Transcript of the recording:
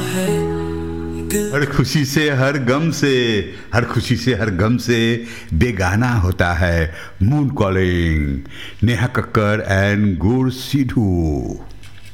है। हर खुशी से हर गम से, हर खुशी से हर गम से बेगाना होता है moon calling. Neha Kakkar and गुर सिद्धू।